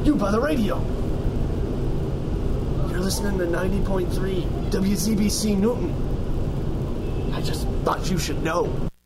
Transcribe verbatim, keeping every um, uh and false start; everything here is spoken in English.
you by the radio. You're listening to ninety point three W Z B C Newton. I just thought you should know.